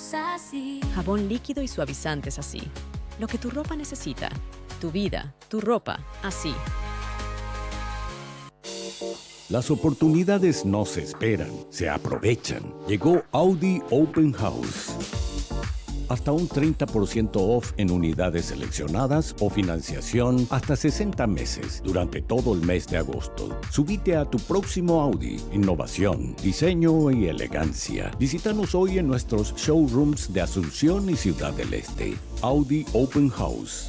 somos así. Jabón líquido y suavizantes así. Lo que tu ropa necesita. Tu vida, tu ropa, así. Las oportunidades no se esperan, se aprovechan. Llegó Audi Open House. Hasta un 30% off en unidades seleccionadas o financiación hasta 60 meses durante todo el mes de agosto. Subite a tu próximo Audi. Innovación, diseño y elegancia. Visítanos hoy en nuestros showrooms de Asunción y Ciudad del Este. Audi Open House.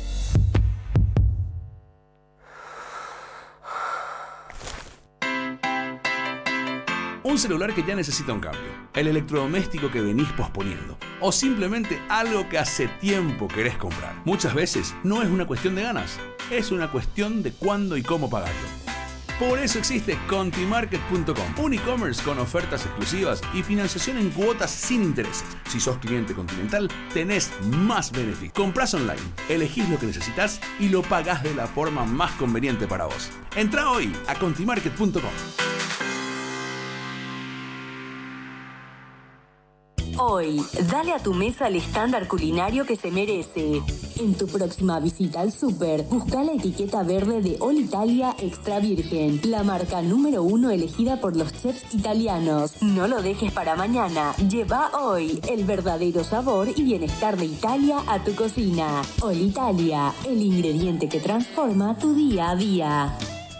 Un celular que ya necesita un cambio, el electrodoméstico que venís posponiendo o simplemente algo que hace tiempo querés comprar. Muchas veces no es una cuestión de ganas, es una cuestión de cuándo y cómo pagarlo. Por eso existe Contimarket.com, un e-commerce con ofertas exclusivas y financiación en cuotas sin intereses. Si sos cliente Continental, tenés más beneficios. Comprás online, elegís lo que necesitas y lo pagás de la forma más conveniente para vos. Entrá hoy a Contimarket.com. Hoy, dale a tu mesa el estándar culinario que se merece. En tu próxima visita al súper, busca la etiqueta verde de All Italia Extra Virgen, la marca número 1 elegida por los chefs italianos. No lo dejes para mañana. Lleva hoy el verdadero sabor y bienestar de Italia a tu cocina. All Italia, el ingrediente que transforma tu día a día.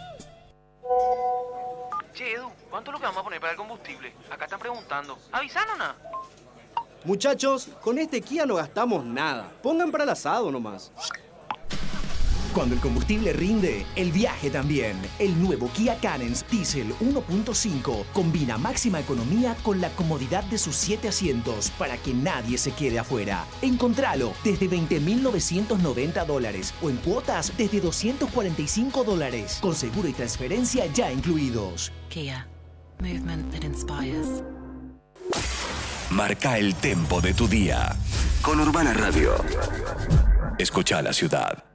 Che, Edu, ¿cuánto es lo que vamos a poner para el combustible? Acá están preguntando. ¿Avisaron o no? Muchachos, con este Kia no gastamos nada. Pongan para el asado nomás. Cuando el combustible rinde, el viaje también. El nuevo Kia Carens Diesel 1.5 combina máxima economía con la comodidad de sus 7 asientos para que nadie se quede afuera. Encontralo desde $20,990 o en cuotas desde $245 con seguro y transferencia ya incluidos. Kia. Movement that inspires. Marca el tempo de tu día con Urbana Radio. Escucha la ciudad.